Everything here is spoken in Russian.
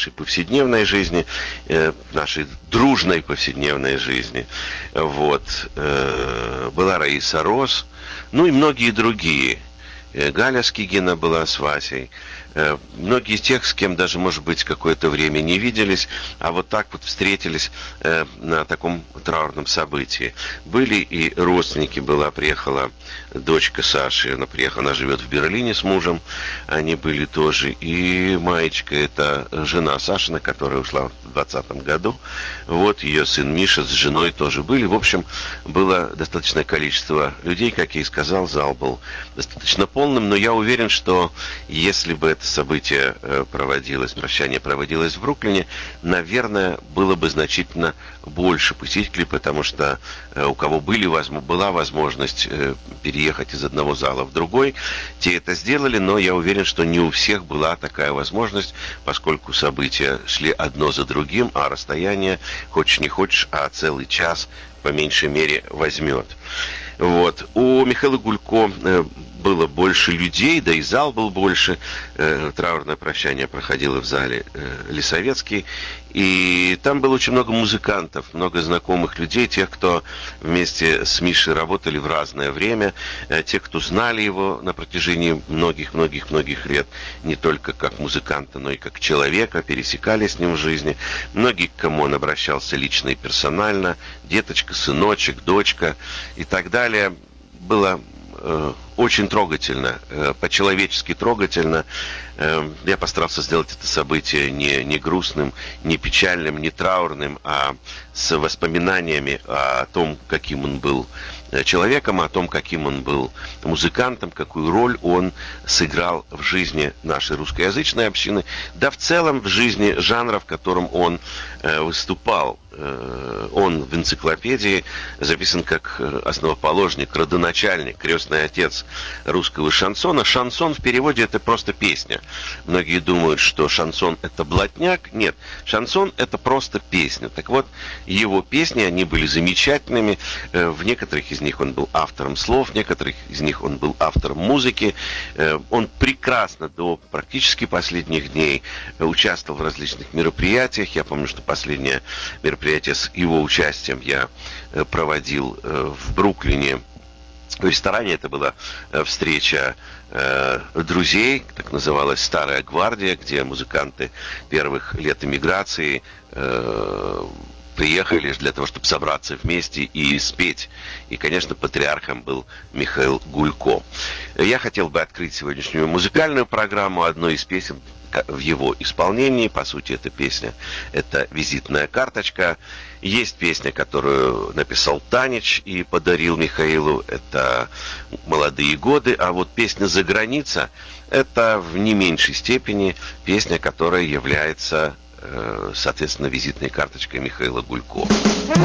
нашей повседневной жизни, нашей дружной повседневной жизни. Вот. Была Раиса Рос, ну и многие другие. Галя Скигина была с Васей. Многие из тех, с кем даже, может быть, какое-то время не виделись, а вот так вот встретились на таком траурном событии. Были и родственники, приехала дочка Саши, она живет в Берлине с мужем, они были тоже, и Маечка, это жена Сашина, которая ушла в 2020 году, вот ее сын Миша с женой тоже были. В общем, было достаточное количество людей, как я и сказал, зал был достаточно полным, но я уверен, что если бы это событие прощание проводилось в Бруклине, наверное, было бы значительно больше посетителей, потому что у кого была возможность переехать из одного зала в другой, те это сделали, но я уверен, что не у всех была такая возможность, поскольку события шли одно за другим, а расстояние, хочешь не хочешь, а целый час по меньшей мере возьмет. Вот. У Михаила Гулько было больше людей, да и зал был больше. Траурное прощание проходило в зале Лисовецкий. И там было очень много музыкантов, много знакомых людей, тех, кто вместе с Мишей работали в разное время, те, кто знали его на протяжении многих лет, не только как музыканта, но и как человека, пересекались с ним в жизни. Многие, к кому он обращался лично и персонально, деточка, сыночек, дочка и так далее. Было очень трогательно, по-человечески трогательно. Я постарался сделать это событие не грустным, не печальным, не траурным, а с воспоминаниями о том, каким он был человеком, о том, каким он был музыкантом, какую роль он сыграл в жизни нашей русскоязычной общины, да в целом в жизни жанра, в котором он выступал. Он в энциклопедии записан как основоположник, родоначальник, крестный отец русского шансона. Шансон в переводе это просто песня. Многие думают, что шансон это блатняк. Нет, шансон это просто песня. Так вот, его песни, они были замечательными. В некоторых из них он был автором слов, в некоторых из них он был автором музыки. Он прекрасно до практически последних дней участвовал в различных мероприятиях. Я помню, что последнее мероприятие с его участием я проводил в Бруклине. В ресторане это была встреча друзей, так называлась «Старая гвардия», где музыканты первых лет эмиграции приехали для того, чтобы собраться вместе и спеть. И, конечно, патриархом был Михаил Гулько. Я хотел бы открыть сегодняшнюю музыкальную программу одной из песен в его исполнении. По сути, эта песня – это визитная карточка. Есть песня, которую написал Танич и подарил Михаилу. Это «Молодые годы». А вот песня «За-граница» – это в не меньшей степени песня, которая является, соответственно, визитной карточкой Михаила Гулько.